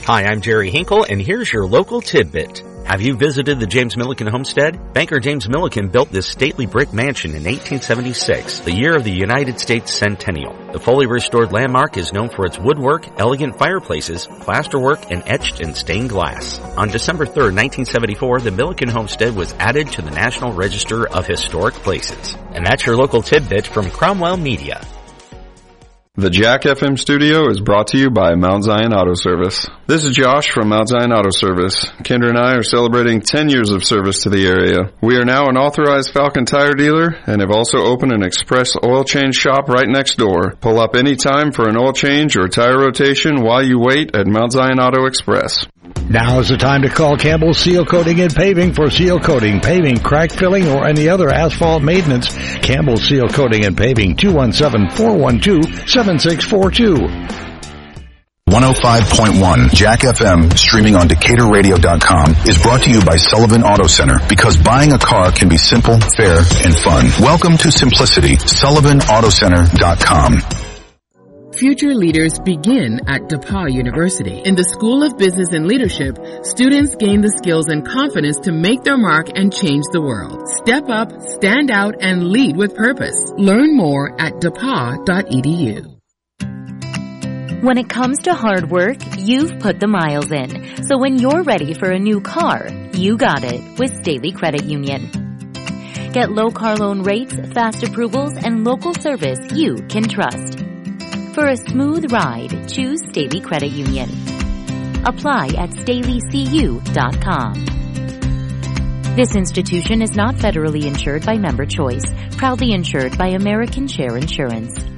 Hi, I'm Jerry Hinkle, and here's your local tidbit. Have you visited the James Milliken homestead? Banker James Milliken built this stately brick mansion in 1876, the year of the United States centennial. The fully restored landmark is known for its woodwork, elegant fireplaces, plasterwork, and etched and stained glass. On December 3, 1974, the Milliken homestead was added to the National Register of Historic Places. And that's your local tidbit from Cromwell Media. The Jack FM studio is brought to you by Mount Zion Auto Service. This is Josh from Mount Zion Auto Service. Kendra and I are celebrating 10 years of service to the area. We are now an authorized Falcon tire dealer and have also opened an express oil change shop right next door. Pull up any time for an oil change or tire rotation while you wait at Mount Zion Auto Express. Now is the time to call Campbell Seal Coating and Paving for seal coating, paving, crack filling, or any other asphalt maintenance. Campbell Seal Coating and Paving, 217-412-7642. 105.1 Jack FM, streaming on DecaturRadio.com, is brought to you by Sullivan Auto Center, because buying a car can be simple, fair, and fun. Welcome to simplicity. SullivanAutoCenter.com. Future leaders begin at DePauw University. In the School of Business and Leadership, students gain the skills and confidence to make their mark and change the world. Step up, stand out, and lead with purpose. Learn more at DePauw.edu. When it comes to hard work, you've put the miles in. So when you're ready for a new car, you got it with Staley Credit Union. Get low car loan rates, fast approvals, and local service you can trust. For a smooth ride, choose Staley Credit Union. Apply at StaleyCU.com. This institution is not federally insured by Member Choice, proudly insured by American Share Insurance.